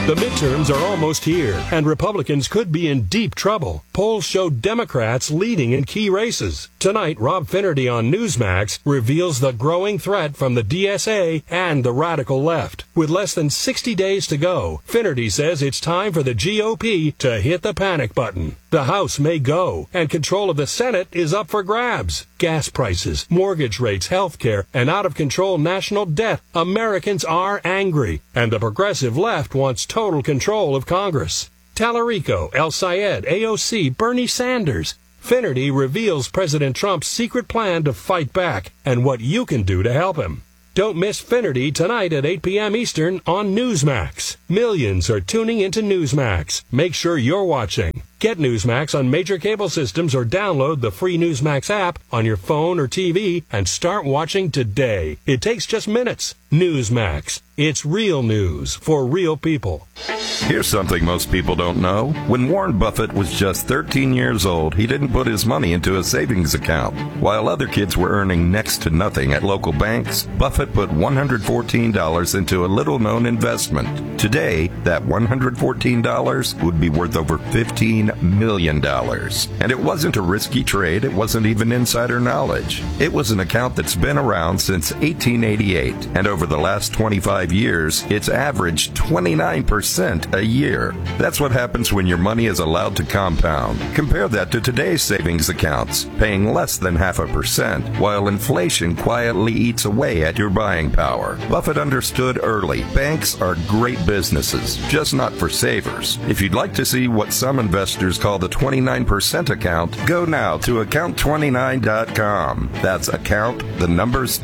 The midterms are almost here, and Republicans could be in deep trouble. Polls show Democrats leading in key races. Tonight, Rob Finnerty on Newsmax reveals the growing threat from the DSA and the radical left. With less than 60 days to go, Finnerty says it's time for the GOP to hit the panic button. The House may go, and control of the Senate is up for grabs. Gas prices, mortgage rates, health care, and out-of-control national debt. Americans are angry, and the progressive left wants total control of Congress. Tallarico, El Sayed, AOC, Bernie Sanders. Finnerty reveals President Trump's secret plan to fight back and what you can do to help him. Don't miss Finnerty tonight at 8 p.m. Eastern on Newsmax. Millions are tuning into Newsmax. Make sure you're watching. Get Newsmax on major cable systems or download the free Newsmax app on your phone or TV and start watching today. It takes just minutes. Newsmax. It's real news for real people. Here's something most people don't know. When Warren Buffett was just 13 years old, he didn't put his money into a savings account. While other kids were earning next to nothing at local banks, Buffett put $114 into a little-known investment. Today, that $114 would be worth over $15 million. And it wasn't a risky trade. It wasn't even insider knowledge. It was an account that's been around since 1888. And over the last 25 years, it's averaged 29% a year. That's what happens when your money is allowed to compound. Compare that to today's savings accounts, paying less than 0.5%, while inflation quietly eats away at your buying power. Buffett understood early. Banks are great businesses, just not for savers. If you'd like to see what some investors call the 29% account, go now to account29.com. That's account, the numbers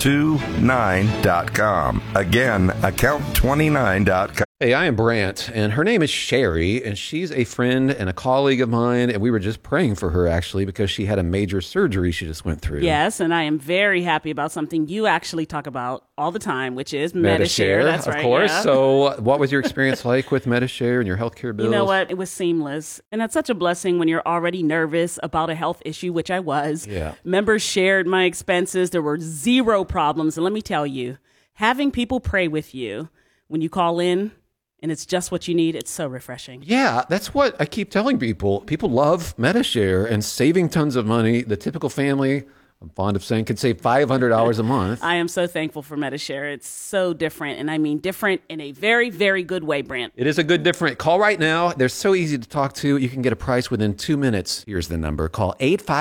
29.com. Again, account29.com. Hey, I am Brant, and her name is Sherry, and she's a friend and a colleague of mine, and we were just praying for her, actually, because she had a major surgery she just went through. Yes, and I am very happy about something you actually talk about all the time, which is Medi-Share. That's right, of course. Yeah. So what was your experience like with Medi-Share and your healthcare bills? You know what? It was seamless, and that's such a blessing when you're already nervous about a health issue, which I was. Yeah. Members shared my expenses. There were zero problems, and let me tell you, having people pray with you when you call in, and it's just what you need. It's so refreshing. Yeah, that's what I keep telling people. People love Medi-Share and saving tons of money. The typical family, I'm fond of saying, could save $500 a month. I am so thankful for Medi-Share. It's so different, and I mean different in a very, very good way, Brant. It is a good different. Call right now. They're so easy to talk to. You can get a price within 2 minutes. Here's the number. Call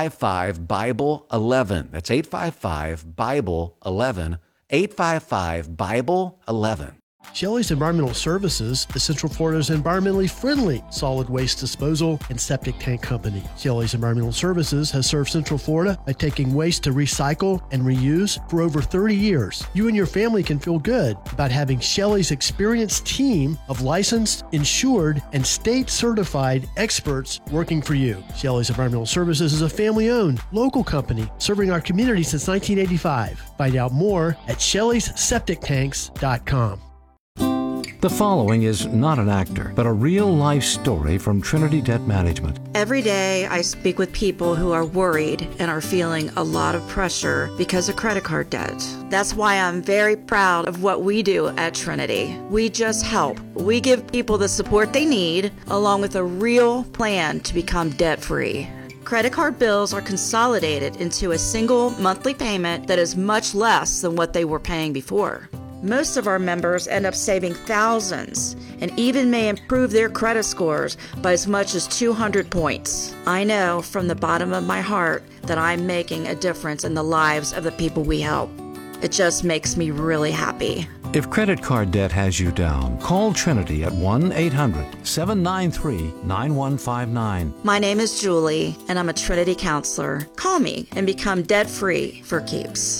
855-BIBLE-11. That's 855-BIBLE-11. 855-BIBLE-11. Shelley's Environmental Services is Central Florida's environmentally friendly solid waste disposal and septic tank company. Shelley's Environmental Services has served Central Florida by taking waste to recycle and reuse for over 30 years. You and your family can feel good about having Shelley's experienced team of licensed, insured, and state-certified experts working for you. Shelley's Environmental Services is a family-owned, local company serving our community since 1985. Find out more at Shelley'sSepticTanks.com. The following is not an actor, but a real-life story from Trinity Debt Management. Every day I speak with people who are worried and are feeling a lot of pressure because of credit card debt. That's why I'm very proud of what we do at Trinity. We just help. We give people the support they need, along with a real plan to become debt-free. Credit card bills are consolidated into a single monthly payment that is much less than what they were paying before. Most of our members end up saving thousands and even may improve their credit scores by as much as 200 points. I know from the bottom of my heart that I'm making a difference in the lives of the people we help. It just makes me really happy. If credit card debt has you down, call Trinity at 1-800-793-9159. My name is Julie, and I'm a Trinity counselor. Call me and become debt-free for keeps.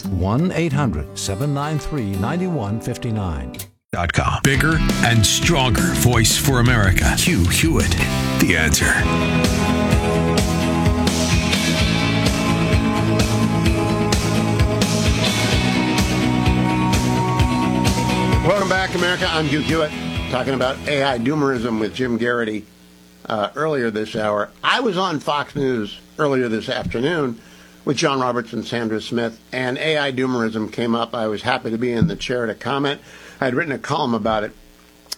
1-800-793-9159. .com. Bigger and stronger voice for America. Hugh Hewitt, The Answer. Welcome back, America. I'm Hugh Hewitt, talking about AI doomerism with Jim Garrity earlier this hour. I was on Fox News earlier this afternoon with John Roberts and Sandra Smith, and AI doomerism came up. I was happy to be in the chair to comment. I had written a column about it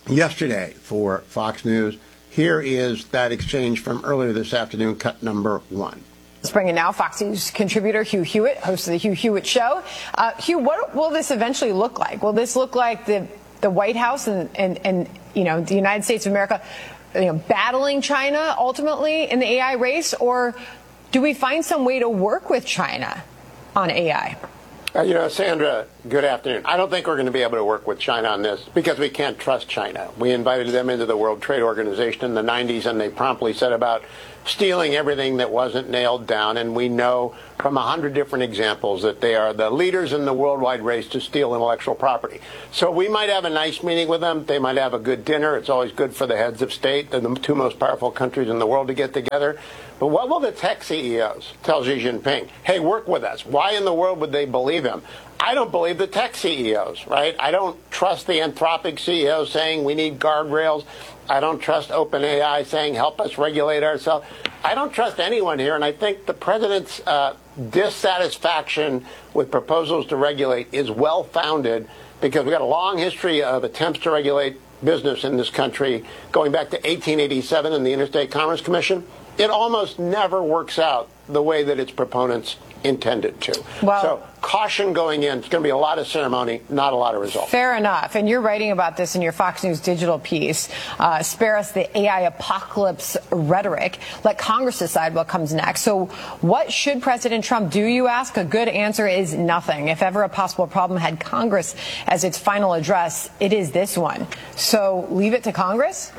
yesterday for Fox News. Here is that exchange from earlier this afternoon, cut number 1. Let's bring in now Fox News contributor Hugh Hewitt, host of the Hugh Hewitt Show. Hugh, what will this eventually look like? Will this look like the White House and the United States of America, battling China ultimately in the AI race, or do we find some way to work with China on AI? Sandra, good afternoon. I don't think we're going to be able to work with China on this because we can't trust China. We invited them into the World Trade Organization in the 90s, and they promptly set about stealing everything that wasn't nailed down. And we know from 100 different examples that they are the leaders in the worldwide race to steal intellectual property. So we might have a nice meeting with them. They might have a good dinner. It's always good for the heads of state, the two most powerful countries in the world, to get together. But what will the tech CEOs tell Xi Jinping? Hey, work with us. Why in the world would they believe him? I don't believe the tech CEOs, right? I don't trust the Anthropic CEO saying we need guardrails. I don't trust OpenAI saying help us regulate ourselves. I don't trust anyone here, and I think the president's dissatisfaction with proposals to regulate is well-founded because we've got a long history of attempts to regulate business in this country going back to 1887 and the Interstate Commerce Commission. It almost never works out the way that its proponents intended to. Well, so caution going in. It's going to be a lot of ceremony, not a lot of results. Fair enough. And you're writing about this in your Fox News digital piece. Spare us the AI apocalypse rhetoric. Let Congress decide what comes next. So what should President Trump do, you ask? A good answer is nothing. If ever a possible problem had Congress as its final address, it is this one. So leave it to Congress?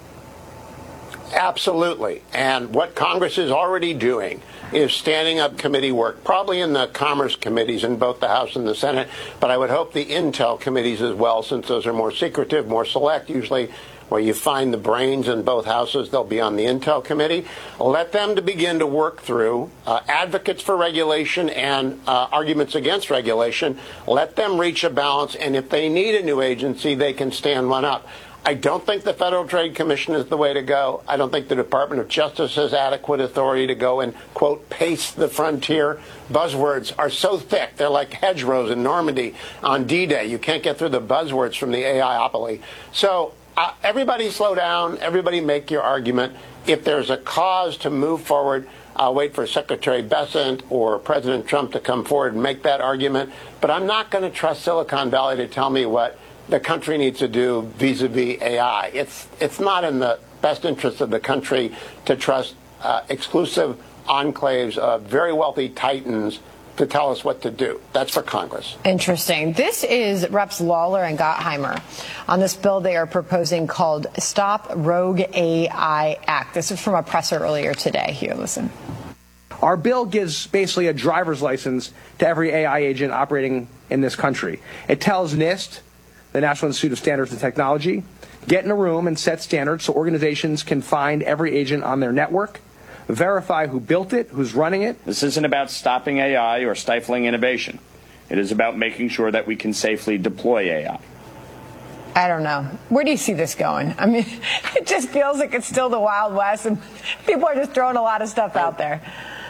Absolutely. And what Congress is already doing is standing up committee work, probably in the Commerce committees in both the House and the Senate, but I would hope the Intel committees as well, since those are more secretive, more select, usually where you find the brains in both houses, they'll be on the Intel committee. Let them to begin to work through advocates for regulation and arguments against regulation. Let them reach a balance, and if they need a new agency, they can stand one up. I don't think the Federal Trade Commission is the way to go. I don't think the Department of Justice has adequate authority to go and, quote, pace the frontier. Buzzwords are so thick. They're like hedgerows in Normandy on D-Day. You can't get through the buzzwords from the AIopoly. So everybody slow down. Everybody make your argument. If there's a cause to move forward, I'll wait for Secretary Bessent or President Trump to come forward and make that argument. But I'm not going to trust Silicon Valley to tell me what the country needs to do vis-a-vis AI. It's not in the best interest of the country to trust exclusive enclaves of very wealthy titans to tell us what to do. That's for Congress. Interesting. This is Reps Lawler and Gottheimer on this bill they are proposing called Stop Rogue AI Act. This is from a presser earlier today. Here, listen. Our bill gives basically a driver's license to every AI agent operating in this country. It tells NIST, the National Institute of Standards and Technology, get in a room and set standards so organizations can find every agent on their network, verify who built it, who's running it. This isn't about stopping AI or stifling innovation. It is about making sure that we can safely deploy AI. I don't know. Where do you see this going? I mean, it just feels like it's still the Wild West and people are just throwing a lot of stuff out there.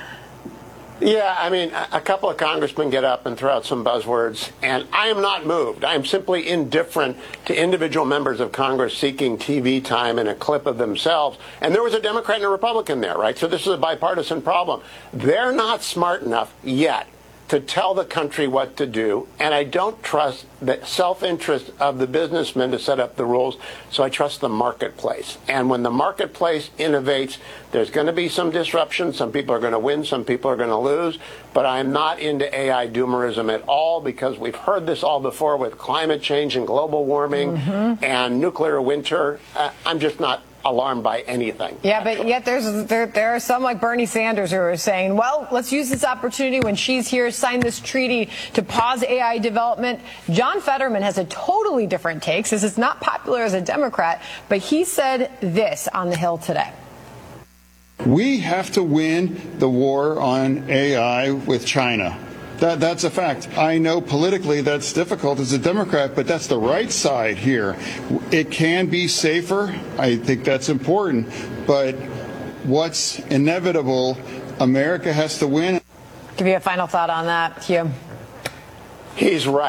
Yeah, I mean, a couple of congressmen get up and throw out some buzzwords, and I am not moved. I am simply indifferent to individual members of Congress seeking TV time and a clip of themselves. And there was a Democrat and a Republican there, right? So this is a bipartisan problem. They're not smart enough yet to tell the country what to do, and I don't trust the self-interest of the businessmen to set up the rules, so I trust the marketplace. And when the marketplace innovates, there's going to be some disruption. Some people are going to win, some people are going to lose, but I'm not into AI doomerism at all because we've heard this all before with climate change and global warming and nuclear winter. I'm just not alarmed by anything. Yeah, but yet there are some like Bernie Sanders who are saying, well, let's use this opportunity when she's here, sign this treaty to pause AI development. John Fetterman has a totally different take. Says it's not popular as a Democrat, but he said this on the Hill today. We have to win the war on AI with China. That's a fact. I know politically that's difficult as a Democrat, but that's the right side here. It can be safer. I think that's important. But what's inevitable, America has to win. Give you a final thought on that, Hugh. He's right.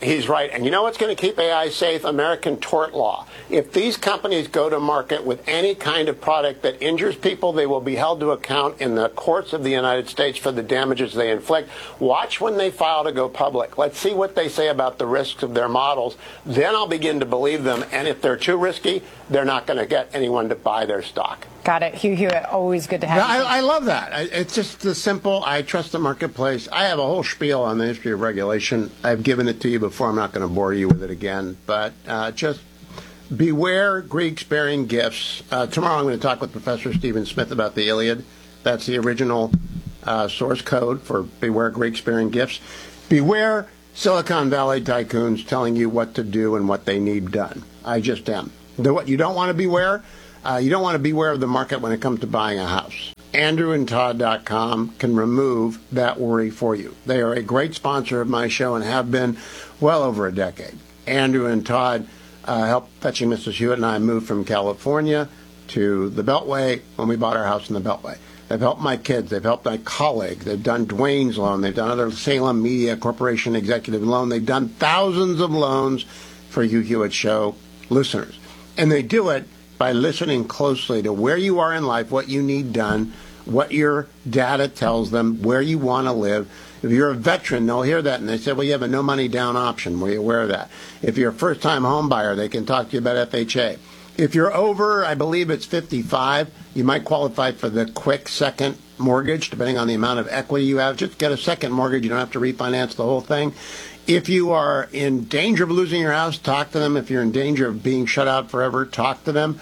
He's right. And you know what's going to keep AI safe? American tort law. If these companies go to market with any kind of product that injures people, they will be held to account in the courts of the United States for the damages they inflict. Watch when they file to go public. Let's see what they say about the risks of their models. Then I'll begin to believe them. And if they're too risky, they're not going to get anyone to buy their stock. Got it. Hugh Hewitt, always good to have you. I love that. It's just the simple, I trust the marketplace. I have a whole spiel on the history of regulation. I've given it to you before. I'm not going to bore you with it again. But just beware Greeks-bearing gifts. Tomorrow I'm going to talk with Professor Stephen Smith about the Iliad. That's the original source code for beware Greeks-bearing gifts. Beware Silicon Valley tycoons telling you what to do and what they need done. I just am. What you don't want to beware? You don't want to beware of the market when it comes to buying a house. AndrewandTodd.com can remove that worry for you. They are a great sponsor of my show and have been well over a decade. Andrew and Todd helped Fetching Mrs. Hewitt and I move from California to the Beltway when we bought our house in the Beltway. They've helped my kids. They've helped my colleague. They've done Dwayne's loan. They've done other Salem Media Corporation executive loan. They've done thousands of loans for Hugh Hewitt Show listeners. And they do it by listening closely to where you are in life, what you need done, what your data tells them, where you want to live. If you're a veteran, they'll hear that, and they say, well, you have a no money down option. Were you aware of that? If you're a first-time home buyer, they can talk to you about FHA. If you're over, I believe it's 55, you might qualify for the quick second mortgage, depending on the amount of equity you have. Just get a second mortgage. You don't have to refinance the whole thing. If you are in danger of losing your house, talk to them. If you're in danger of being shut out forever, talk to them.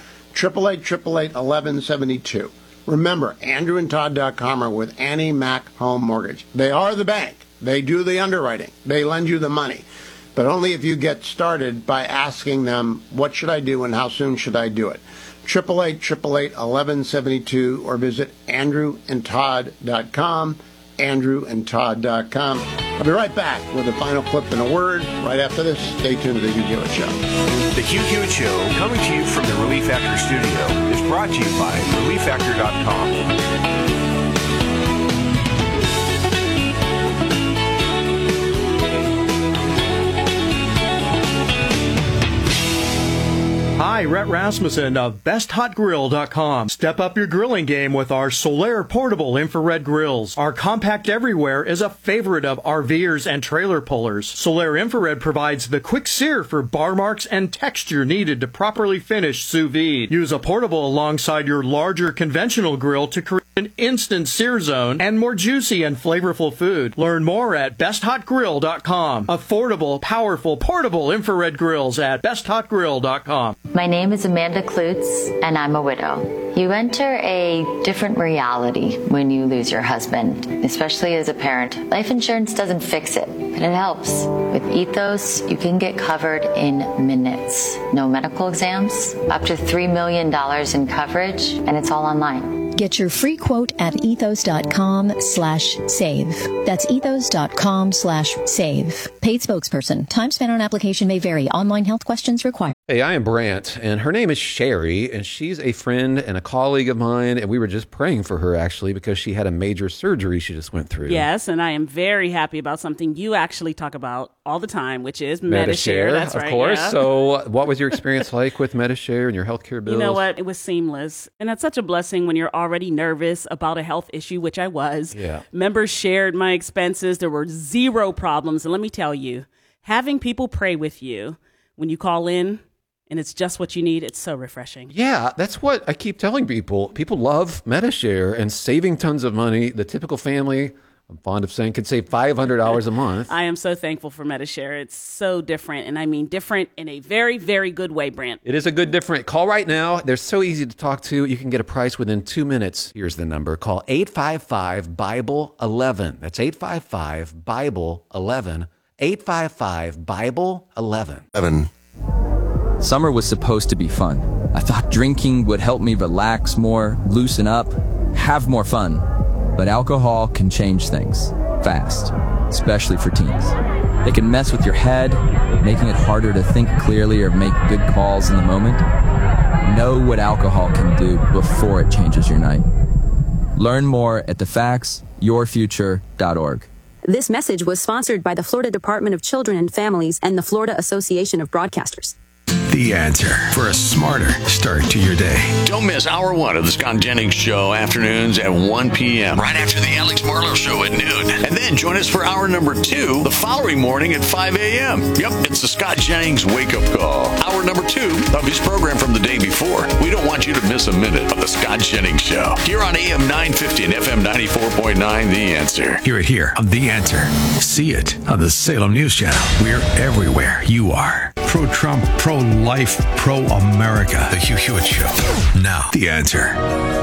888-888-1172. Remember, AndrewandTodd.com are with Annie Mac Home Mortgage. They are the bank. They do the underwriting. They lend you the money. But only if you get started by asking them, what should I do and how soon should I do it? 888-888-1172 or visit AndrewandTodd.com. AndrewandTodd.com. I'll be right back with a final clip and a word right after this. Stay tuned to The Hugh Hewitt Show. The Hugh Hewitt Show, coming to you from the Relief Factor studio, is brought to you by ReliefFactor.com. Hi, Rhett Rasmussen of BestHotGrill.com. Step up your grilling game with our Solaire portable infrared grills. Our compact everywhere is a favorite of RVers and trailer pullers. Solaire infrared provides the quick sear for bar marks and texture needed to properly finish sous vide. Use a portable alongside your larger conventional grill to create an instant sear zone and more juicy and flavorful food. Learn more at BestHotGrill.com. Affordable, powerful, portable infrared grills at BestHotGrill.com. My name is Amanda Klutz, and I'm a widow. You enter a different reality when you lose your husband, especially as a parent. Life insurance doesn't fix it, but it helps. With Ethos, you can get covered in minutes. No medical exams, up to $3 million in coverage, and it's all online. Get your free quote at ethos.com/save. That's ethos.com/save. Paid spokesperson. Time spent on application may vary. Online health questions required. Hey, I am Brant, and her name is Sherry, and she's a friend and a colleague of mine, and we were just praying for her, actually, because she had a major surgery she just went through. Yes, and I am very happy about something you actually talk about all the time, which is Medi-Share. That's right. Of course. Yeah. So what was your experience like with Medi-Share and your healthcare bills? You know what? It was seamless. And that's such a blessing when you're already nervous about a health issue, which I was. Yeah. Members shared my expenses. There were zero problems. And let me tell you, having people pray with you when you call in, and it's just what you need, it's so refreshing. Yeah, that's what I keep telling people. People love Medi-Share and saving tons of money. The typical family, I'm fond of saying, could save $500 a month. I am so thankful for Medi-Share. It's so different, and I mean different in a very, very good way, Brant. It is a good different. Call right now. They're so easy to talk to. You can get a price within 2 minutes. Here's the number. Call 855-BIBLE-11. That's 855-BIBLE-11. 855-BIBLE-11. Summer was supposed to be fun. I thought drinking would help me relax more, loosen up, have more fun. But alcohol can change things fast, especially for teens. It can mess with your head, making it harder to think clearly or make good calls in the moment. Know what alcohol can do before it changes your night. Learn more at thefactsyourfuture.org. This message was sponsored by the Florida Department of Children and Families and the Florida Association of Broadcasters. The Answer, for a smarter start to your day. Don't miss Hour 1 of the Scott Jennings Show, afternoons at 1 p.m. right after the Alex Marlowe Show at noon. And then join us for Hour number 2 the following morning at 5 a.m. Yep, it's the Scott Jennings Wake Up Call. Hour number 2 of his program from the day before. We don't want you to miss a minute of the Scott Jennings Show. Here on AM 950 and FM 94.9, The Answer. Hear it here on The Answer. See it on the Salem News Channel. We're everywhere you are. Pro-Trump, pro-life, pro-America. The Hugh Hewitt Show. Now, The Answer.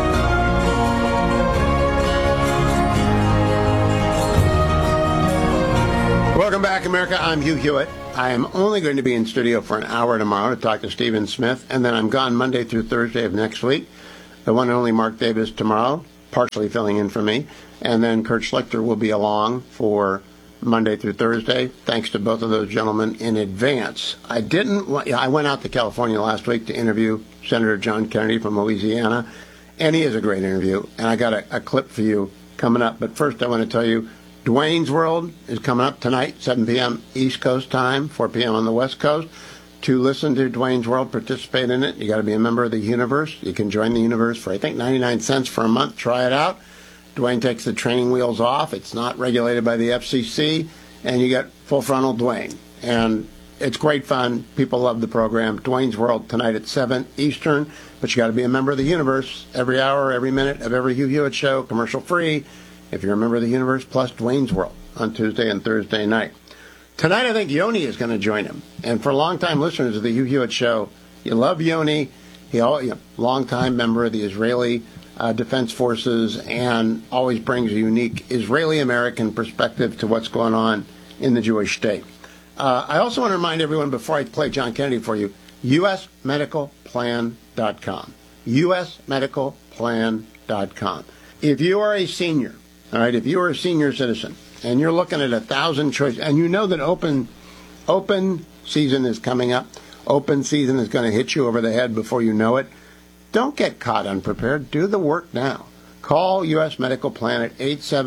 Welcome back, America. I'm Hugh Hewitt. I am only going to be in studio for an hour tomorrow to talk to Stephen Smith, and then I'm gone Monday through Thursday of next week. The one and only Mark Davis tomorrow, partially filling in for me, and then Kurt Schlichter will be along for Monday through Thursday. Thanks to both of those gentlemen in advance. I went out to California last week to interview Senator John Kennedy from Louisiana, and he is a great interview, and I got a clip for you coming up. But first I want to tell you, Dwayne's World is coming up tonight, 7 p.m. East Coast time, 4 p.m. on the West Coast. To listen to Dwayne's World, participate in it, you got to be a member of the universe. You can join the universe for, I think, 99 cents for a month. Try it out. Dwayne takes the training wheels off. It's not regulated by the FCC, and you get full frontal Dwayne. And it's great fun. People love the program. Dwayne's World tonight at 7 Eastern, but you got to be a member of the universe every hour, every minute of every Hugh Hewitt show, commercial free. If you're a member of the universe, plus Dwayne's World on Tuesday and Thursday night. Tonight, I think Yoni is going to join him. And for longtime listeners of the Hugh Hewitt show, you love Yoni. He, longtime member of the Israeli Defense Forces, and always brings a unique Israeli-American perspective to what's going on in the Jewish state. I also want to remind everyone, before I play John Kennedy for you, usmedicalplan.com. usmedicalplan.com. If you are a senior, all right, if you are a senior citizen, and you're looking at 1,000 choices, and you know that open season is coming up, open season is going to hit you over the head before you know it, don't get caught unprepared. Do the work now. Call U.S. Medical Plan at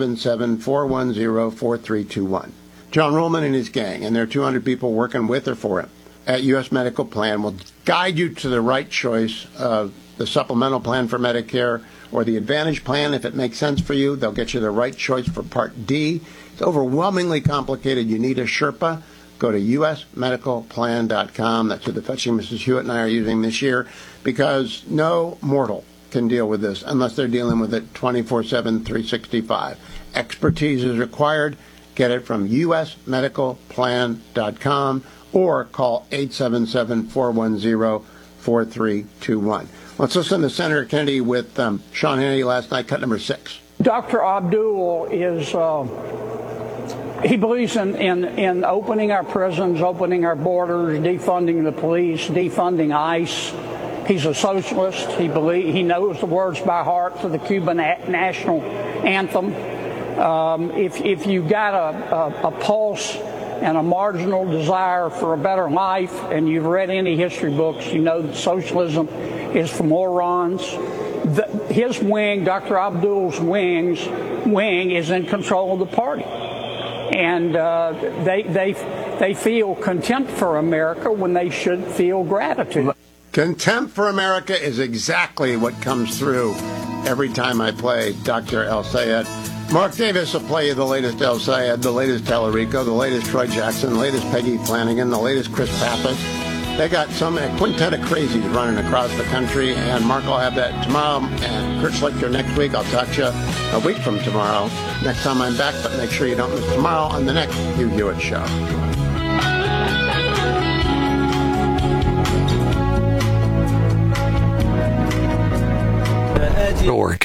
877-410-4321. John Ruhlman and his gang, and there are 200 people working with or for him at U.S. Medical Plan, will guide you to the right choice of the supplemental plan for Medicare or the Advantage plan if it makes sense for you. They'll get you the right choice for Part D. It's overwhelmingly complicated. You need a Sherpa. Go to usmedicalplan.com. That's what the Fetching Mrs. Hewitt and I are using this year, because no mortal can deal with this unless they're dealing with it 24/7, 365. Expertise is required. Get it from usmedicalplan.com or call 877-410-4321. Let's listen to Senator Kennedy with Sean Hannity last night, cut number 6. Dr. Abdul is... he believes in opening our prisons, opening our borders, defunding the police, defunding ICE. He's a socialist. He knows the words by heart to the Cuban national anthem. If you got a pulse and a marginal desire for a better life, and you've read any history books, you know that socialism is for morons. His wing, Dr. Abdul's wing, is in control of the party. And they feel contempt for America when they should feel gratitude. Contempt for America is exactly what comes through every time I play Dr. El Sayed. Mark Davis will play you the latest El Sayed, the latest Tallarico, the latest Troy Jackson, the latest Peggy Flanagan, the latest Chris Pappas. They got some quintet of crazies running across the country, and Mark will have that tomorrow, and Kurt Schlichter next week. I'll talk to you a week from tomorrow, next time I'm back, but make sure you don't miss tomorrow on the next Hugh Hewitt Show. Org.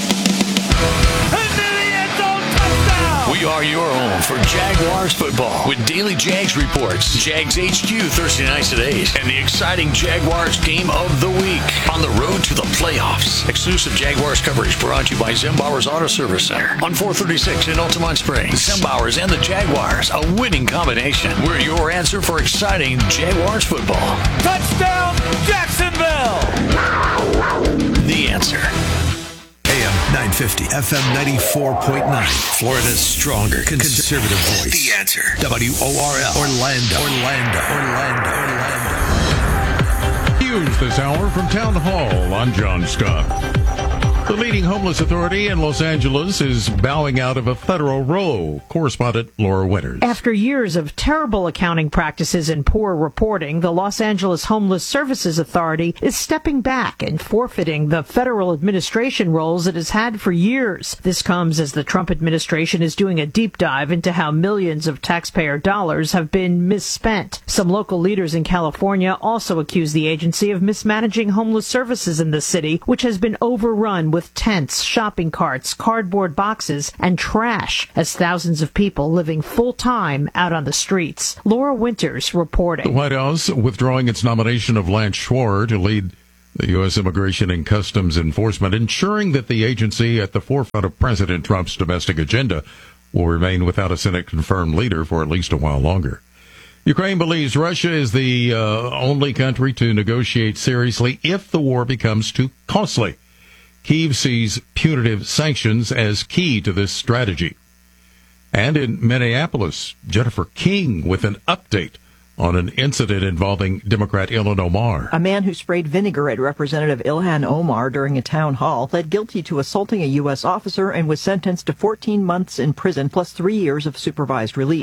We are your home for Jaguars football with daily Jags reports, Jags HQ Thursday nights at 8, and the exciting Jaguars game of the week on the road to the playoffs. Exclusive Jaguars coverage brought to you by Zembauer's Auto Service Center on 436 in Altamont Springs. Zembauer's and the Jaguars, a winning combination. We're your answer for exciting Jaguars football. Touchdown, Jacksonville! The Answer. AM 950. 1450, FM 94.9, Florida's stronger conservative voice. The Answer. WORL, Orlando. News this hour from Town Hall. I'm John Scott. The leading homeless authority in Los Angeles is bowing out of a federal role. Correspondent Laura Winters. After years of terrible accounting practices and poor reporting, the Los Angeles Homeless Services Authority is stepping back and forfeiting the federal administration roles it has had for years. This comes as the Trump administration is doing a deep dive into how millions of taxpayer dollars have been misspent. Some local leaders in California also accuse the agency of mismanaging homeless services in the city, which has been overrun with tents, shopping carts, cardboard boxes, and trash as thousands of people living full-time out on the streets. Laura Winters reporting. The White House withdrawing its nomination of Lance Schwar to lead the U.S. Immigration and Customs Enforcement, ensuring that the agency at the forefront of President Trump's domestic agenda will remain without a Senate-confirmed leader for at least a while longer. Ukraine believes Russia is the only country to negotiate seriously if the war becomes too costly. Kyiv sees punitive sanctions as key to this strategy. And in Minneapolis, Jennifer King with an update on an incident involving Democrat Ilhan Omar. A man who sprayed vinegar at Representative Ilhan Omar during a town hall pled guilty to assaulting a U.S. officer and was sentenced to 14 months in prison plus 3 years of supervised release.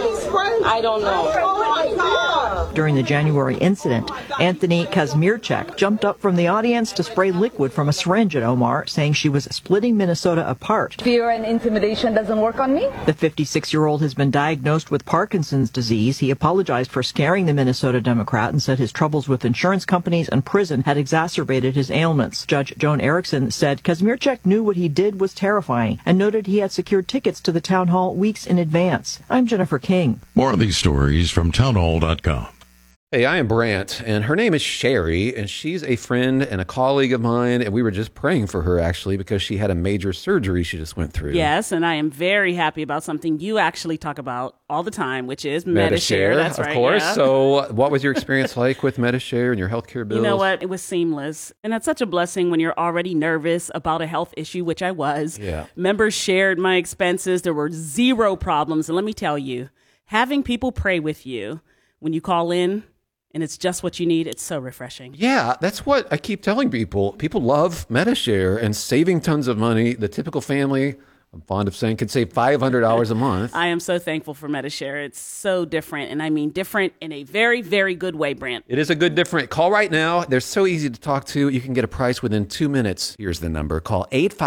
I don't know. During the January incident, Anthony Kazmierczak jumped up from the audience to spray liquid from a syringe at Omar, saying she was splitting Minnesota apart. Fear and intimidation doesn't work on me? The 56-year-old has been diagnosed with Parkinson's disease. He apologized for scaring the Minnesota Democrat and said his troubles with insurance companies and prison had exacerbated his ailments. Judge Joan Erickson said Kazmierczak knew what he did was terrifying and noted he had secured tickets to the town hall weeks in advance. I'm Jennifer King. More of these stories from townhall.com. Hey, I am Brant, and her name is Sherry, and she's a friend and a colleague of mine, and we were just praying for her, actually, because she had a major surgery she just went through. Yes, and I am very happy about something you actually talk about all the time, which is Medi-Share. That's right, of course. Yeah. So what was your experience like with Medi-Share and your healthcare bills? You know what? It was seamless, and that's such a blessing when you're already nervous about a health issue, which I was. Yeah. Members shared my expenses. There were zero problems, and let me tell you, having people pray with you when you call in, and it's just what you need. It's so refreshing. Yeah, that's what I keep telling people. People love Medi-Share and saving tons of money. The typical family, I'm fond of saying, could save $500 a month. I am so thankful for Medi-Share. It's so different, and I mean different in a very, very good way, Brant. It is a good different. Call right now. They're so easy to talk to. You can get a price within 2 minutes. Here's the number. Call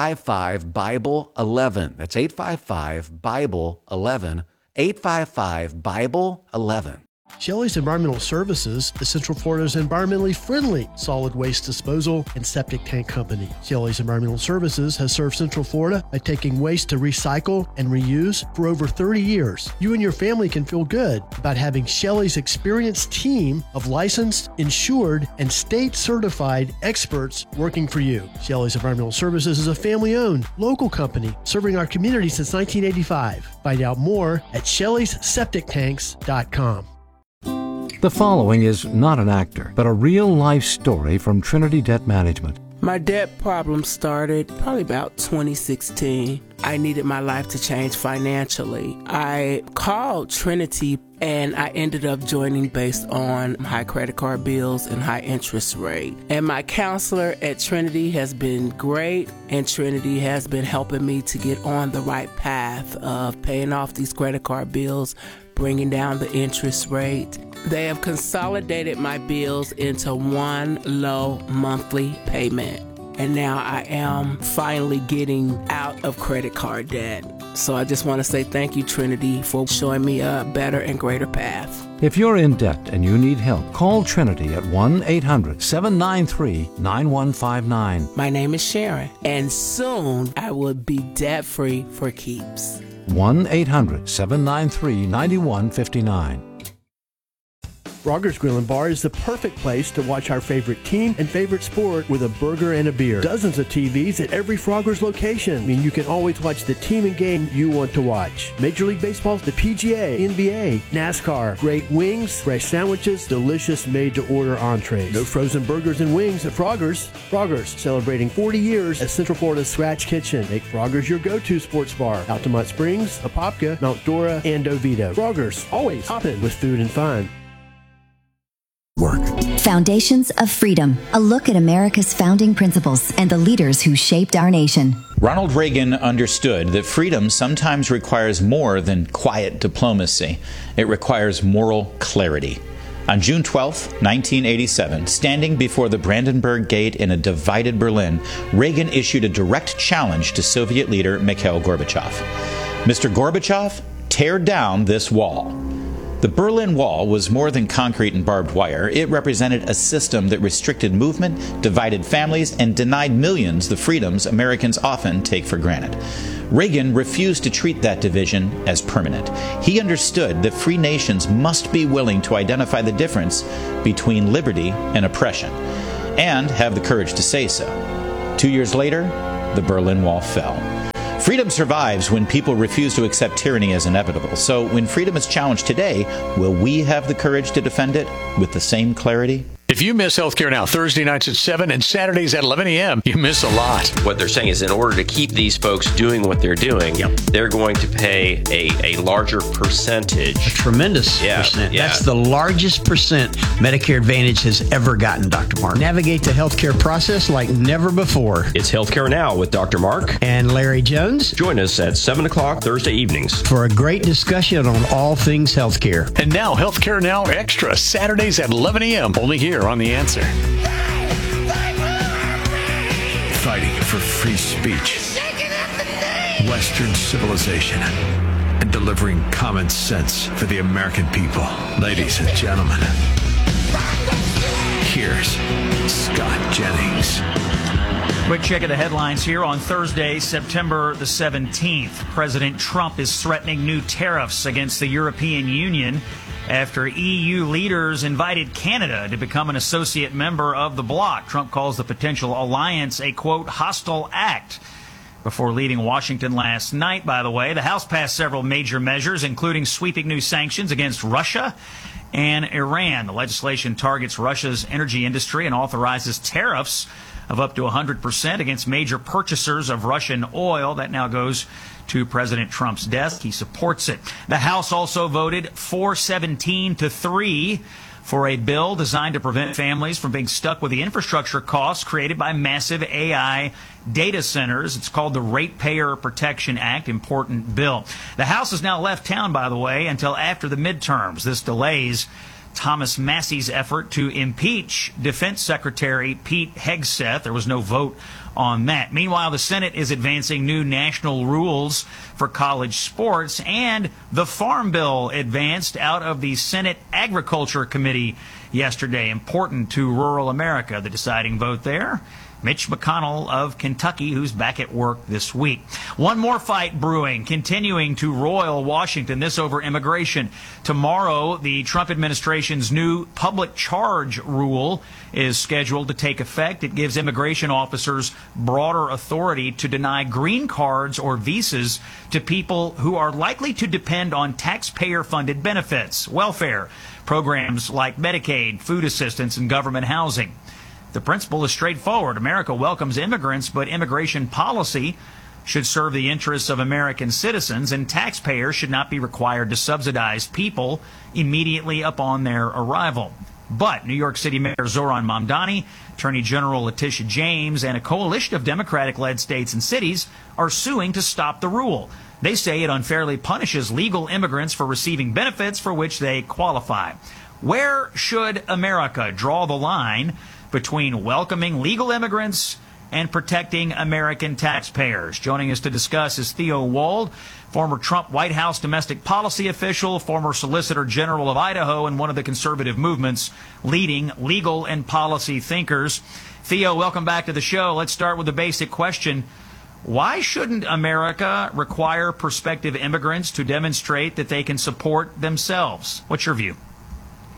855-BIBLE-11. That's 855-BIBLE-11. 855-BIBLE-11. Shelley's Environmental Services is Central Florida's environmentally friendly solid waste disposal and septic tank company. Shelley's Environmental Services has served Central Florida by taking waste to recycle and reuse for over 30 years. You and your family can feel good about having Shelley's experienced team of licensed, insured, and state-certified experts working for you. Shelley's Environmental Services is a family-owned, local company serving our community since 1985. Find out more at Shelley'sSepticTanks.com. The following is not an actor, but a real-life story from Trinity Debt Management. My debt problem started probably about 2016. I needed my life to change financially. I called Trinity and I ended up joining based on high credit card bills and high interest rate. And my counselor at Trinity has been great, and Trinity has been helping me to get on the right path of paying off these credit card bills, bringing down the interest rate. They have consolidated my bills into one low monthly payment. And now I am finally getting out of credit card debt. So I just want to say thank you, Trinity, for showing me a better and greater path. If you're in debt and you need help, call Trinity at 1-800-793-9159. My name is Sharon, and soon I will be debt-free for keeps. 1-800-793-9159. Frogger's Grill and Bar is the perfect place to watch our favorite team and favorite sport with a burger and a beer. Dozens of TVs at every Frogger's location mean you can always watch the team and game you want to watch. Major League Baseball, the PGA, NBA, NASCAR, great wings, fresh sandwiches, delicious made-to-order entrees. No frozen burgers and wings at Frogger's. Frogger's, celebrating 40 years as Central Florida's Scratch Kitchen. Make Frogger's your go-to sports bar. Altamont Springs, Apopka, Mount Dora, and Oviedo. Frogger's, always hopping with food and fun. Work. Foundations of Freedom, a look at America's founding principles and the leaders who shaped our nation. Ronald Reagan understood that freedom sometimes requires more than quiet diplomacy. It requires moral clarity. On June 12, 1987, standing before the Brandenburg Gate in a divided Berlin, Reagan issued a direct challenge to Soviet leader Mikhail Gorbachev. Mr. Gorbachev, tear down this wall. The Berlin Wall was more than concrete and barbed wire. It represented a system that restricted movement, divided families, and denied millions the freedoms Americans often take for granted. Reagan refused to treat that division as permanent. He understood that free nations must be willing to identify the difference between liberty and oppression, and have the courage to say so. 2 years later, the Berlin Wall fell. Freedom survives when people refuse to accept tyranny as inevitable. So when freedom is challenged today, will we have the courage to defend it with the same clarity? If you miss Healthcare Now Thursday nights at 7 and Saturdays at 11 a.m., you miss a lot. What they're saying is in order to keep these folks doing what they're doing, they're going to pay a larger percentage. A tremendous percent. Yeah. That's the largest percent Medicare Advantage has ever gotten, Dr. Mark. Navigate the healthcare process like never before. It's Healthcare Now with Dr. Mark and Larry Jones. Join us at 7 o'clock Thursday evenings for a great discussion on all things healthcare. And now Healthcare Now Extra, Saturdays at 11 a.m. only here on The Answer. Fighting for free speech, Western civilization, and delivering common sense for the American people. Ladies and gentlemen, here's Scott Jennings. Quick check of the headlines here on Thursday, September the 17th. President Trump is threatening new tariffs against the European Union after EU leaders invited Canada to become an associate member of the bloc. Trump calls the potential alliance a, quote, hostile act. Before leaving Washington last night, by the way, the House passed several major measures, including sweeping new sanctions against Russia and Iran. The legislation targets Russia's energy industry and authorizes tariffs of up to 100% against major purchasers of Russian oil. That now goes to President Trump's desk. He supports it. The House also voted 417-3 for a bill designed to prevent families from being stuck with the infrastructure costs created by massive AI data centers. It's called the Ratepayer Protection Act. Important bill. The House has now left town, by the way, until after the midterms. This delays Thomas Massey's effort to impeach Defense Secretary Pete Hegseth. There was no vote on that. Meanwhile, the Senate is advancing new national rules for college sports, and the Farm Bill advanced out of the Senate Agriculture Committee yesterday. Important to rural America, the deciding vote there. Mitch McConnell of Kentucky, who's back at work this week. One more fight brewing, continuing to roil Washington, this over immigration. Tomorrow, the Trump administration's new public charge rule is scheduled to take effect. It gives immigration officers broader authority to deny green cards or visas to people who are likely to depend on taxpayer-funded benefits, welfare, programs like Medicaid, food assistance, and government housing. The principle is straightforward. America welcomes immigrants, but immigration policy should serve the interests of American citizens, and taxpayers should not be required to subsidize people immediately upon their arrival. But New York City Mayor Zohran Mamdani, Attorney General Letitia James, and a coalition of Democratic-led states and cities are suing to stop the rule. They say it unfairly punishes legal immigrants for receiving benefits for which they qualify. Where should America draw the line between welcoming legal immigrants and protecting American taxpayers? Joining us to discuss is Theo Wold, former Trump White House domestic policy official, former Solicitor General of Idaho, and one of the conservative movement's leading legal and policy thinkers. Theo, welcome back to the show. Let's start with the basic question. Why shouldn't America require prospective immigrants to demonstrate that they can support themselves? What's your view?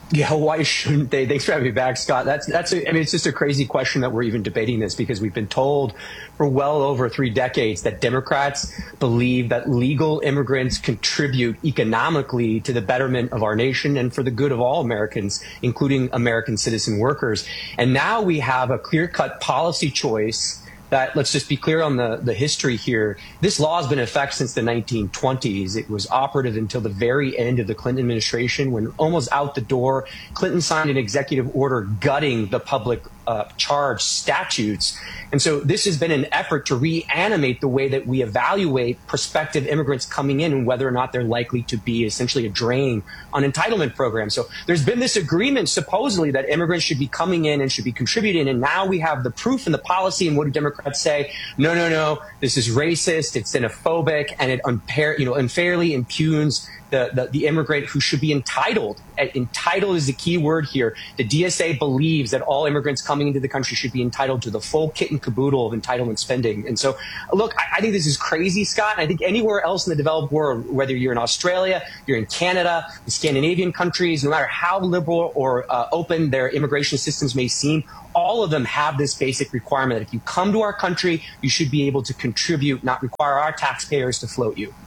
Yeah, why shouldn't they? Thanks for having me back, Scott. It's just a crazy question that we're even debating this, because we've been told for well over 3 decades that Democrats believe that legal immigrants contribute economically to the betterment of our nation and for the good of all Americans, including American citizen workers. And now we have a clear-cut policy choice that, let's just be clear on the history here. This law has been in effect since the 1920s. It was operative until the very end of the Clinton administration, when almost out the door, Clinton signed an executive order gutting the public charge statutes. And so this has been an effort to reanimate the way that we evaluate prospective immigrants coming in and whether or not they're likely to be essentially a drain on entitlement programs. So there's been this agreement supposedly that immigrants should be coming in and should be contributing. And now we have the proof and the policy. And what do Democrats say? No, this is racist, it's xenophobic, and it unfairly impugns the immigrant who should be entitled. Entitled is the key word here. The DSA believes that all immigrants coming into the country should be entitled to the full kit and caboodle of entitlement spending. And so, look, I think this is crazy, Scott. I think anywhere else in the developed world, whether you're in Australia, you're in Canada, the Scandinavian countries, no matter how liberal or open their immigration systems may seem, all of them have this basic requirement that if you come to our country, you should be able to contribute, not require our taxpayers to float you.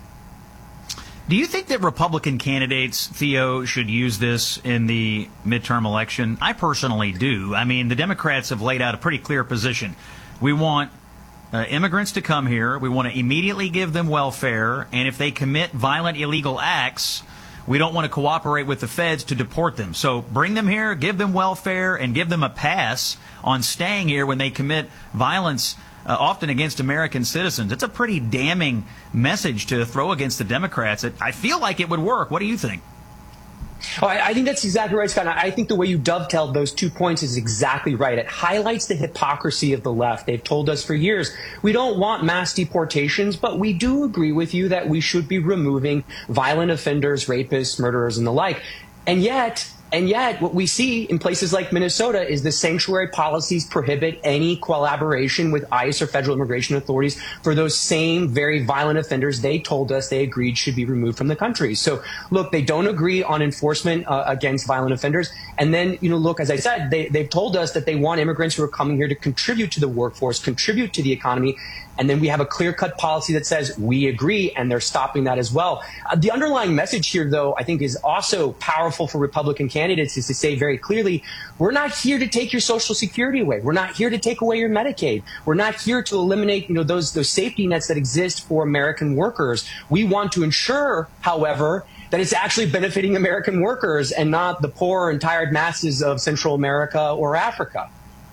Do you think that Republican candidates, Theo, should use this in the midterm election? I personally do. I mean, the Democrats have laid out a pretty clear position. We want immigrants to come here. We want to immediately give them welfare. And if they commit violent, illegal acts, we don't want to cooperate with the feds to deport them. So bring them here, give them welfare, and give them a pass on staying here when they commit violence, often against American citizens. It's a pretty damning message to throw against the Democrats. I feel like it would work. What do you think? Oh, I think that's exactly right, Scott. I think the way you dovetailed those 2 points is exactly right. It highlights the hypocrisy of the left. They've told us for years, we don't want mass deportations, but we do agree with you that we should be removing violent offenders, rapists, murderers, and the like. And yet, what we see in places like Minnesota is the sanctuary policies prohibit any collaboration with ICE or federal immigration authorities for those same very violent offenders they told us they agreed should be removed from the country. So, look, they don't agree on enforcement against violent offenders. And then, look, as I said, they've told us that they want immigrants who are coming here to contribute to the workforce, contribute to the economy. And then we have a clear-cut policy that says we agree, and they're stopping that as well. The underlying message here, though, I think is also powerful for Republican candidates, is to say very clearly, we're not here to take your Social Security away. We're not here to take away your Medicaid. We're not here to eliminate, those safety nets that exist for American workers. We want to ensure, however, that it's actually benefiting American workers and not the poor and tired masses of Central America or Africa.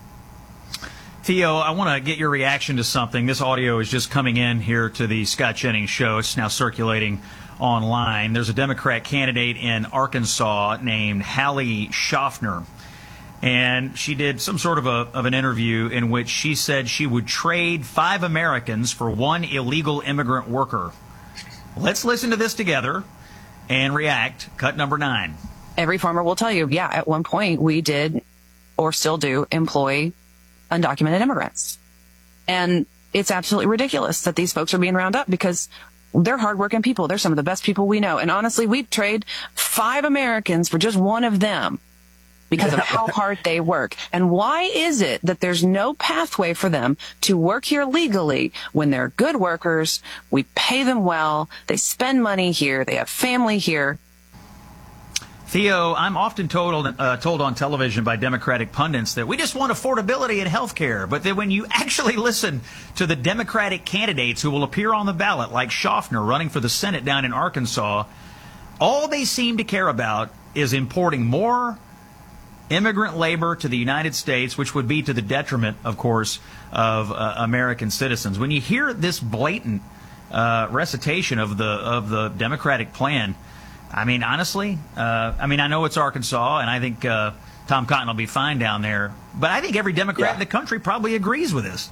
Theo, I want to get your reaction to something. This audio is just coming in here to the Scott Jennings Show. It's now circulating online. There's a Democrat candidate in Arkansas named Hallie Schaffner, and she did some sort of an interview in which she said she would trade 5 Americans for 1 illegal immigrant worker. Let's listen to this together and react. Cut number 9. Every farmer will tell you, yeah, at one point we did or still do employ undocumented immigrants. And it's absolutely ridiculous that these folks are being rounded up because they're hardworking people. They're some of the best people we know. And honestly, we'd trade 5 Americans for just 1 of them because of how hard they work. And why is it that there's no pathway for them to work here legally when they're good workers? We pay them well. They spend money here. They have family here. Theo, I'm often told on television by Democratic pundits that we just want affordability in health care. But then when you actually listen to the Democratic candidates who will appear on the ballot, like Schaffner running for the Senate down in Arkansas, all they seem to care about is importing more immigrant labor to the United States, which would be to the detriment, of course, of American citizens. When you hear this blatant recitation of the Democratic plan, I mean, honestly, I know it's Arkansas, and I think Tom Cotton will be fine down there. But I think every Democrat in the country probably agrees with this.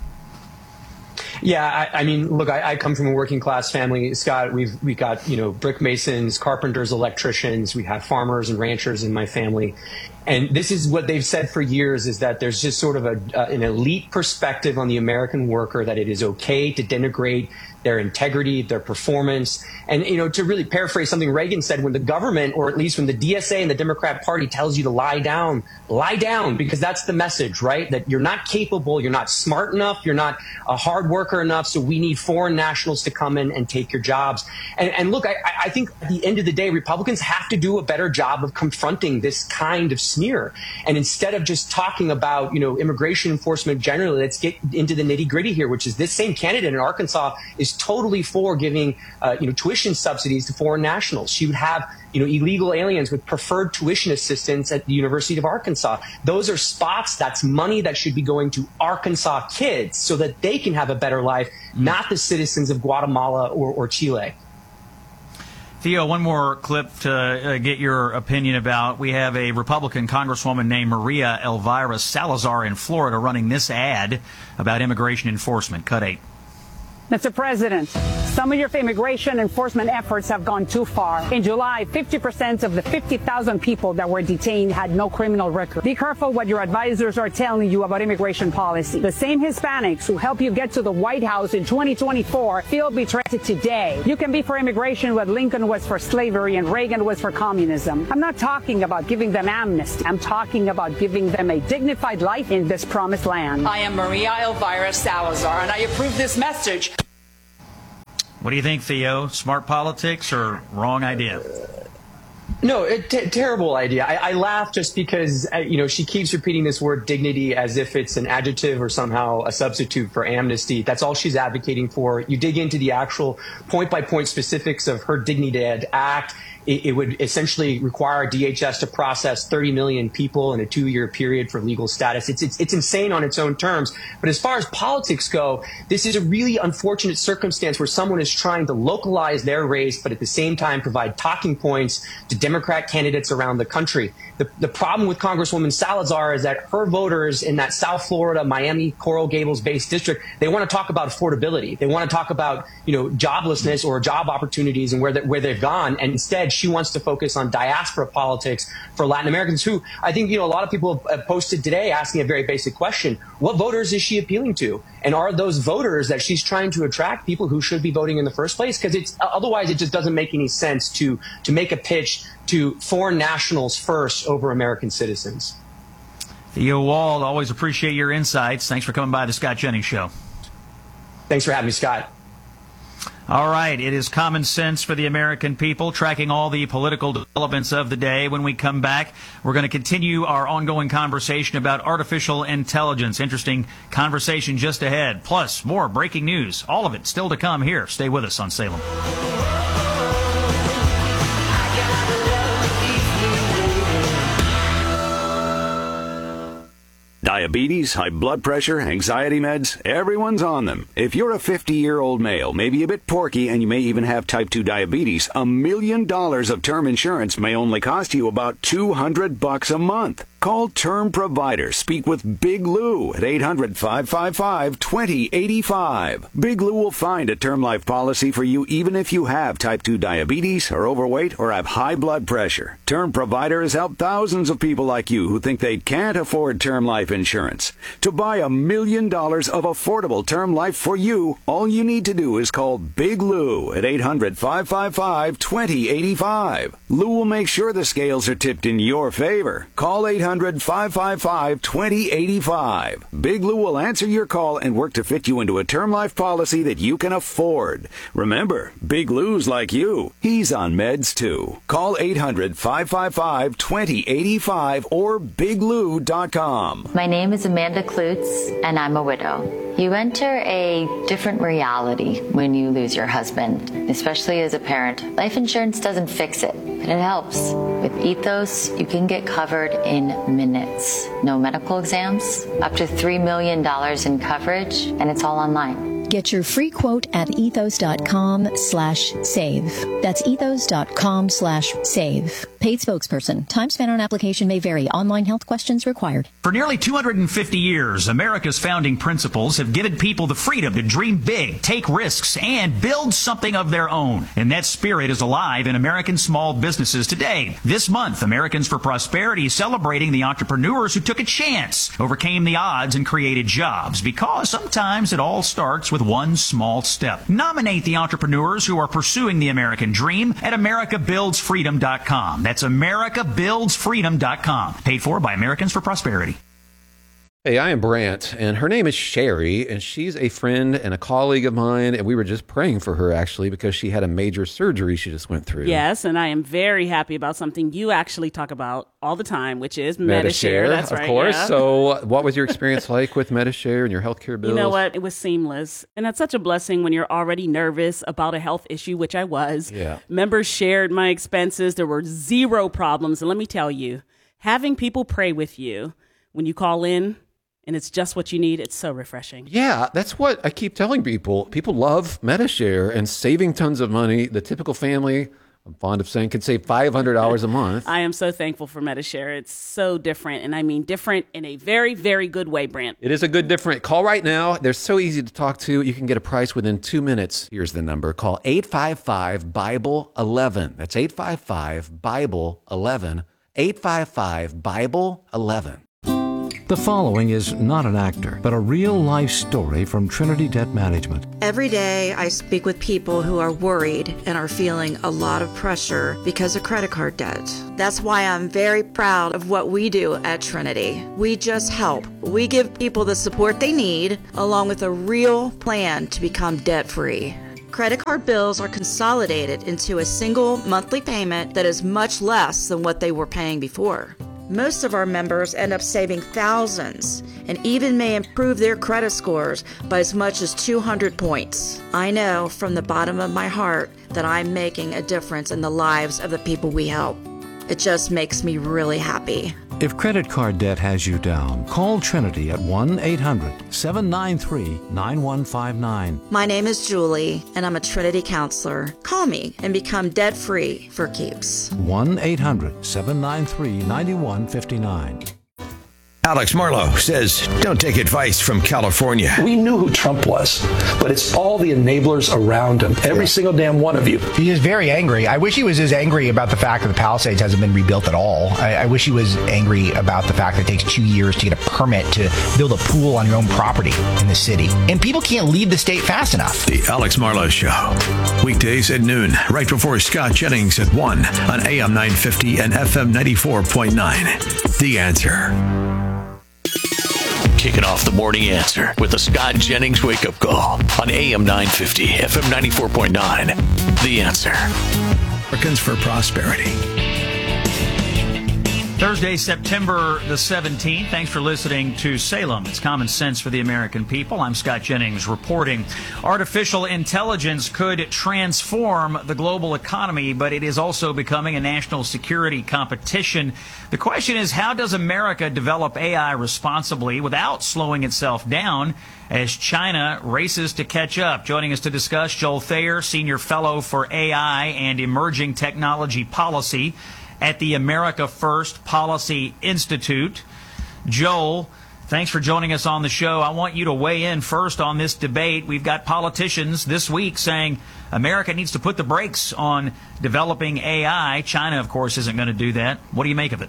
Yeah, I mean, look, I come from a working class family, Scott. We got brick masons, carpenters, electricians. We have farmers and ranchers in my family, And this is what they've said for years, is that there's just sort of an elite perspective on the American worker, that it is okay to denigrate their integrity, their performance. And, to really paraphrase something Reagan said, when the government, or at least when the DSA and the Democrat Party tells you to lie down, because that's the message, right? That you're not capable, you're not smart enough, you're not a hard worker enough, so we need foreign nationals to come in and take your jobs. And look, I think at the end of the day, Republicans have to do a better job of confronting this kind of smear. And instead of just talking about, immigration enforcement generally, let's get into the nitty gritty here, which is this same candidate in Arkansas is totally for giving, tuition subsidies to foreign nationals. She would have, illegal aliens with preferred tuition assistance at the University of Arkansas. Those are spots, that's money that should be going to Arkansas kids so that they can have a better life, not the citizens of Guatemala or Chile. Theo, one more clip to get your opinion about. We have a Republican Congresswoman named Maria Elvira Salazar in Florida running this ad about immigration enforcement. Cut 8. Mr. President, some of your immigration enforcement efforts have gone too far. In July, 50% of the 50,000 people that were detained had no criminal record. Be careful what your advisors are telling you about immigration policy. The same Hispanics who help you get to the White House in 2024 feel betrayed today. You can be for immigration what Lincoln was for slavery and Reagan was for communism. I'm not talking about giving them amnesty. I'm talking about giving them a dignified life in this promised land. I am Maria Elvira Salazar, and I approve this message. What do you think, Theo? Smart politics or wrong idea? No, terrible idea. I laugh just because, she keeps repeating this word dignity as if it's an adjective or somehow a substitute for amnesty. That's all she's advocating for. You dig into the actual point-by-point specifics of her Dignity Act. It would essentially require DHS to process 30 million people in a 2-year period for legal status. It's insane on its own terms. But as far as politics go, this is a really unfortunate circumstance where someone is trying to localize their race, but at the same time provide talking points to Democrat candidates around the country. The problem with Congresswoman Salazar is that her voters in that South Florida, Miami, Coral Gables-based district, they want to talk about affordability. They want to talk about, joblessness or job opportunities and where they've gone. And instead, she wants to focus on diaspora politics for Latin Americans who, I think, a lot of people have posted today asking a very basic question. What voters is she appealing to? And are those voters that she's trying to attract people who should be voting in the first place? Because otherwise it just doesn't make any sense to make a pitch to foreign nationals first over American citizens. Theo Wald, always appreciate your insights. Thanks for coming by the Scott Jennings Show. Thanks for having me, Scott. All right, it is Common Sense for the American People, tracking all the political developments of the day. When we come back, we're going to continue our ongoing conversation about artificial intelligence. Interesting conversation just ahead. Plus, more breaking news. All of it still to come here. Stay with us on Salem. Diabetes, high blood pressure, anxiety meds, everyone's on them. If you're a 50-year-old male, maybe a bit porky, and you may even have type 2 diabetes, $1 million of term insurance may only cost you about $200 a month. Call Term Provider. Speak with Big Lou at 800-555-2085. Big Lou will find a term life policy for you even if you have type 2 diabetes, are overweight, or have high blood pressure. Term Provider has helped thousands of people like you who think they can't afford term life insurance. To buy $1 million of affordable term life for you, all you need to do is call Big Lou at 800-555-2085. Lou will make sure the scales are tipped in your favor. Call 800-555-2085. Big Lou will answer your call and work to fit you into a term life policy that you can afford. Remember, Big Lou's like you. He's on meds too. Call 800-555-2085 or biglou.com. My name is Amanda Klutz, and I'm a widow. You enter a different reality when you lose your husband, especially as a parent. Life insurance doesn't fix it, but it helps. With Ethos, you can get covered in minutes. No medical exams, up to $3 million in coverage, and it's all online. Get your free quote at ethos.com/save. That's ethos.com/save. Paid spokesperson. Time spent on application may vary. Online health questions required. For nearly 250 years, America's founding principles have given people the freedom to dream big, take risks, and build something of their own. And that spirit is alive in American small businesses today. This month, Americans for Prosperity is celebrating the entrepreneurs who took a chance, overcame the odds, and created jobs. Because sometimes it all starts with one small step. Nominate the entrepreneurs who are pursuing the American dream at AmericaBuildsFreedom.com. That's AmericaBuildsFreedom.com. Paid for by Americans for Prosperity. Hey, I am Brant, and her name is Sherry, and she's a friend and a colleague of mine, and we were just praying for her, actually, because she had a major surgery she just went through. Yes, and I am very happy about something you actually talk about all the time, which is Medi-Share. That's right, of course. Yeah. So what was your experience like with Medi-Share and your healthcare bills? You know what? It was seamless. And that's such a blessing when you're already nervous about a health issue, which I was. Yeah. Members shared my expenses. There were zero problems. And let me tell you, having people pray with you when you call in, and it's just what you need, it's so refreshing. Yeah, that's what I keep telling people. People love Medi-Share and saving tons of money. The typical family, I'm fond of saying, could save $500 a month. I am so thankful for Medi-Share. It's so different, and I mean different in a very, very good way, Brant. It is a good different. Call right now. They're so easy to talk to. You can get a price within 2 minutes. Here's the number. Call 855-BIBLE-11. That's 855-BIBLE-11. 855-BIBLE-11. The following is not an actor, but a real-life story from Trinity Debt Management. Every day, I speak with people who are worried and are feeling a lot of pressure because of credit card debt. That's why I'm very proud of what we do at Trinity. We just help. We give people the support they need, along with a real plan to become debt-free. Credit card bills are consolidated into a single monthly payment that is much less than what they were paying before. Most of our members end up saving thousands and even may improve their credit scores by as much as 200 points. I know from the bottom of my heart that I'm making a difference in the lives of the people we help. It just makes me really happy. If credit card debt has you down, call Trinity at 1-800-793-9159. My name is Julie, and I'm a Trinity counselor. Call me and become debt-free for keeps. 1-800-793-9159. Alex Marlowe says, don't take advice from California. We knew who Trump was, but it's all the enablers around him. Every single damn one of you. He is very angry. I wish he was as angry about the fact that the Palisades hasn't been rebuilt at all. I wish he was angry about the fact that it takes 2 years to get a permit to build a pool on your own property in the city. And people can't leave the state fast enough. The Alex Marlowe Show. Weekdays at noon, right before Scott Jennings at 1 on AM 950 and FM 94.9. The Answer. Kicking off the morning answer with the Scott Jennings wake-up call on AM 950, FM 94.9. The Answer. Americans for Prosperity. Thursday, September the 17th. Thanks for listening to Salem. It's common sense for the American people. I'm Scott Jennings reporting. Artificial intelligence could transform the global economy, but it is also becoming a national security competition. The question is, how does America develop AI responsibly without slowing itself down as China races to catch up? Joining us to discuss, Joel Thayer, Senior Fellow for AI and Emerging Technology Policy at the America First Policy Institute. Joel, thanks for joining us on the show. I want you to weigh in first on this debate. We've got politicians this week saying America needs to put the brakes on developing AI. China, of course, isn't going to do that. What do you make of it?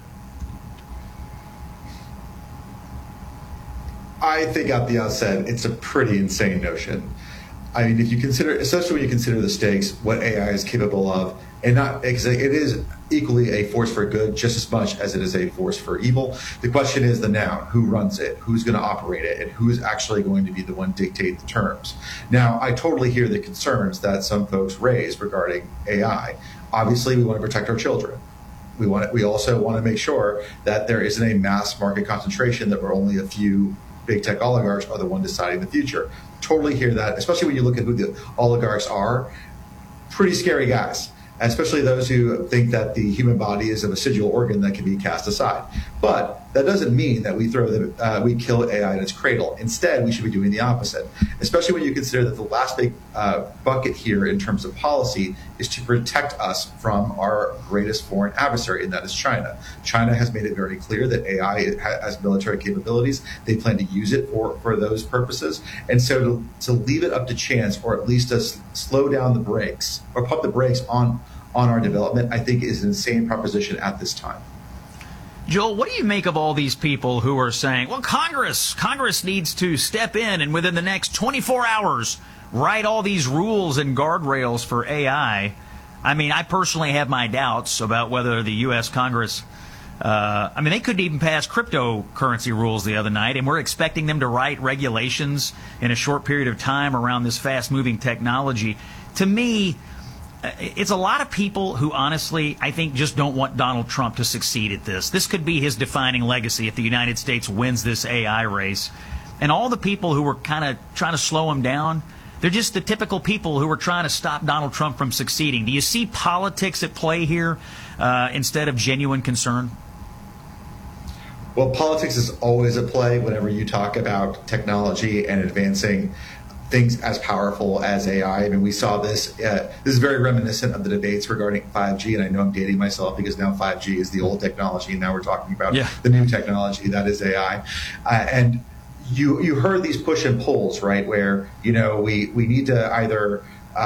I think at the outset, it's a pretty insane notion. I mean, if you consider, especially when you consider the stakes, what AI is capable of, and not because it is equally a force for good just as much as it is a force for evil. The question is the noun: who runs it, who's going to operate it, and who's actually going to be the one dictate the terms. Now, I totally hear the concerns that some folks raise regarding AI. Obviously, we want to protect our children. We also want to make sure that there isn't a mass market concentration, that we're only a few big tech oligarchs are the one deciding the future. Totally hear that, especially when you look at who the oligarchs are. Pretty scary guys, especially those who think that the human body is a vestigial organ that can be cast aside. But that doesn't mean that we kill AI in its cradle. Instead, we should be doing the opposite, especially when you consider that the last big bucket here in terms of policy is to protect us from our greatest foreign adversary, and that is China. China has made it very clear that AI has military capabilities. They plan to use it for those purposes. And so to leave it up to chance, or at least to slow down the brakes or pump the brakes on our development, I think is an insane proposition at this time. Joel, what do you make of all these people who are saying, well, Congress needs to step in and within the next 24 hours write all these rules and guardrails for AI? I mean, I personally have my doubts about whether the U.S. Congress, they couldn't even pass cryptocurrency rules the other night, and we're expecting them to write regulations in a short period of time around this fast-moving technology. To me, it's a lot of people who honestly, I think, just don't want Donald Trump to succeed at this. This could be his defining legacy if the United States wins this AI race. And all the people who were kind of trying to slow him down, they're just the typical people who are trying to stop Donald Trump from succeeding. Do you see politics at play here instead of genuine concern? Well, politics is always at play whenever you talk about technology and advancing things as powerful as AI. I mean, we saw this. This is very reminiscent of the debates regarding 5G, and I know I'm dating myself because now 5G is the old technology, and now we're talking about the new technology that is AI. And you heard these push and pulls, right? Where we need to either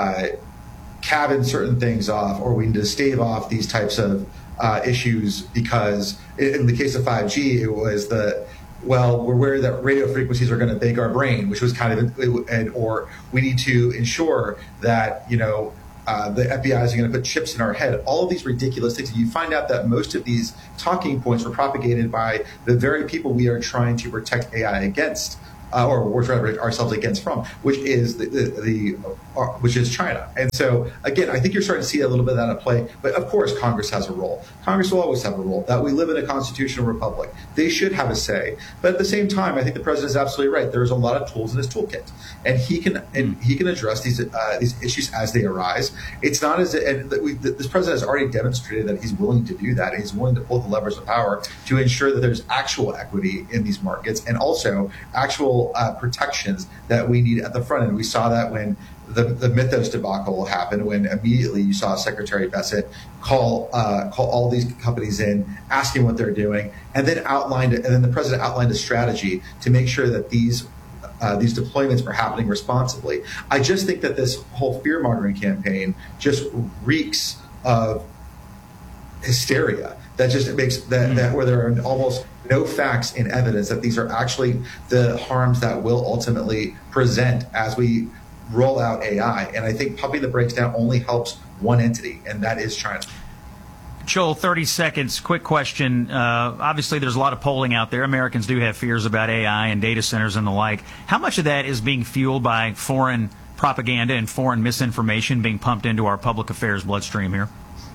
cabin certain things off, or we need to stave off these types of issues, because in the case of 5G, it was we're worried that radio frequencies are going to bake our brain, which was kind of, or we need to ensure that, the FBI is going to put chips in our head. All of these ridiculous things. And you find out that most of these talking points were propagated by the very people we are trying to protect AI against, or we're trying to protect ourselves against from, which is which is China. And so, again, I think you're starting to see a little bit of that at play. But of course, Congress has a role. Congress will always have a role. That we live in a constitutional republic. They should have a say. But at the same time, I think the president is absolutely right. There's a lot of tools in his toolkit, and he can address these issues as they arise. It's not as this president has already demonstrated that he's willing to do that. He's willing to pull the levers of power to ensure that there's actual equity in these markets, and also actual protections that we need at the front end. We saw that when the Mythos debacle happened, when immediately you saw Secretary Bessent call all these companies in, asking what they're doing, and then the president outlined a strategy to make sure that these deployments are happening responsibly. I just think that this whole fear-mongering campaign just reeks of hysteria. That just makes that where there are almost no facts and evidence that these are actually the harms that will ultimately present as we roll out AI. And I think pumping the brakes down only helps one entity, and that is China. Joel, 30 seconds. Quick question. Obviously, there's a lot of polling out there. Americans do have fears about AI and data centers and the like. How much of that is being fueled by foreign propaganda and foreign misinformation being pumped into our public affairs bloodstream here?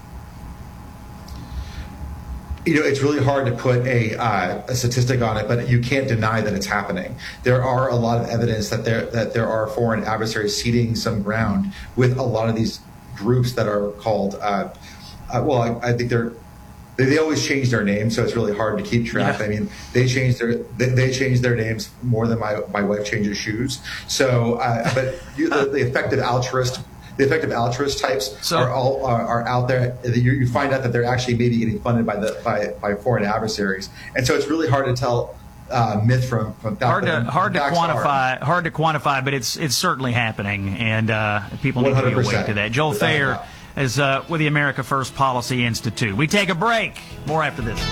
It's really hard to put a statistic on it, but you can't deny that it's happening. There are a lot of evidence that there are foreign adversaries ceding some ground with a lot of these groups that are called. I think they always change their names, so it's really hard to keep track. Yeah. I mean, they change their names more than my wife changes shoes. So, but the effective altruist. The effective altruist types are out there. You find out that they're actually maybe getting funded by foreign adversaries, and so it's really hard to tell myth from hard to quantify, but it's certainly happening, and people need to be awake to that. Joel Thayer is with the America First Policy Institute. We take a break. More after this.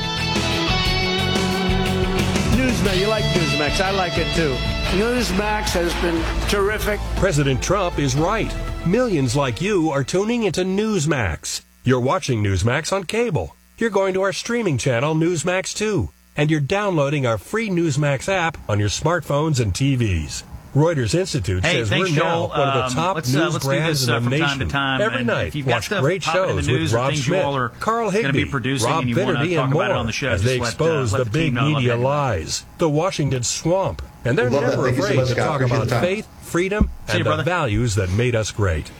Newsmax, you like Newsmax? I like it too. Newsmax has been terrific. President Trump is right. Millions like you are tuning into Newsmax. You're watching Newsmax on cable. You're going to our streaming channel, Newsmax 2. And you're downloading our free Newsmax app on your smartphones and TVs. Reuters Institute says we're now one of the top news brands in the nation. Time to time. Every night, watch great shows with Rob Schmidt, Carl Higbee, Rob Finnerty, and more as they expose the big media lies, the Washington swamp. And they're never afraid to talk about faith, freedom, and the values that made us great.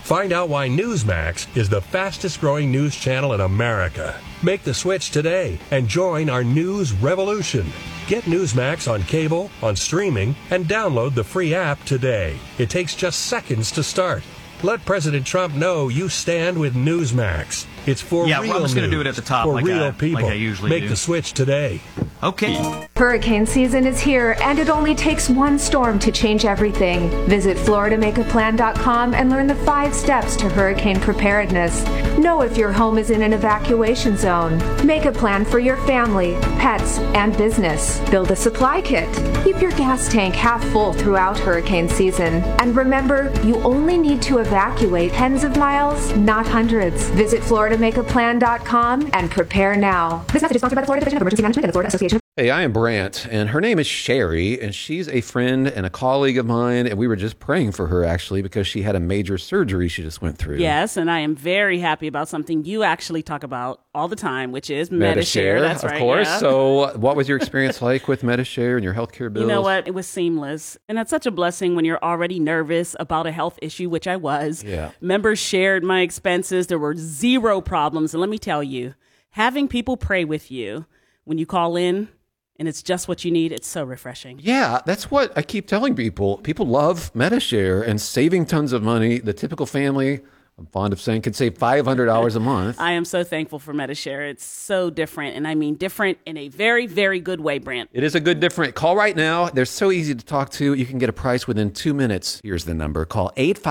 Find out why Newsmax is the fastest growing news channel in America. Make the switch today and join our news revolution. Get Newsmax on cable, on streaming, and download the free app today. It takes just seconds to start. Let President Trump know you stand with Newsmax. It's for real news. I'm just going to do it at the top for like real people. Like I usually Make do. the switch today. Okay. Hurricane season is here, and it only takes one storm to change everything. Visit FloridaMakeAPlan.com and learn the 5 steps to hurricane preparedness. Know if your home is in an evacuation zone. Make a plan for your family, pets, and business. Build a supply kit. Keep your gas tank half full throughout hurricane season. And remember, you only need to evacuate tens of miles, not hundreds. Visit FloridaMakeAPlan.com and prepare now. This message is sponsored by the Florida Division of Emergency Management and the Florida Association. Hey, I am Brant, and her name is Sherry, and she's a friend and a colleague of mine, and we were just praying for her, actually, because she had a major surgery she just went through. Yes, and I am very happy about something you actually talk about all the time, which is Medi-Share. That's right, of course. yeah. So what was your experience like with Medi-Share and your healthcare bills? You know what? It was seamless. And that's such a blessing when you're already nervous about a health issue, which I was. Yeah. Members shared my expenses. There were 0 problems. And let me tell you, having people pray with you when you call in, and it's just what you need, it's so refreshing. Yeah, that's what I keep telling people. People love Medi-Share and saving tons of money. The typical family, I'm fond of saying, could save $500 a month. I am so thankful for Medi-Share. It's so different, and I mean different in a very, very good way, Brant. It is a good different. Call right now. They're so easy to talk to. You can get a price within 2 minutes. Here's the number. Call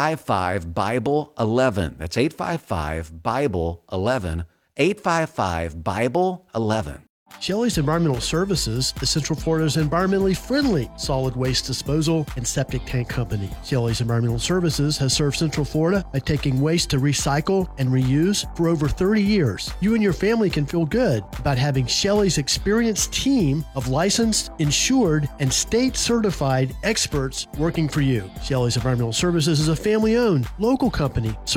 855-BIBLE-11. That's 855-BIBLE-11. 855-BIBLE-11. Shelley's Environmental Services is Central Florida's environmentally friendly solid waste disposal and septic tank company. Shelley's Environmental Services has served Central Florida by taking waste to recycle and reuse for over 30 years. You and your family can feel good about having Shelley's experienced team of licensed, insured, and state-certified experts working for you. Shelley's Environmental Services is a family-owned, local company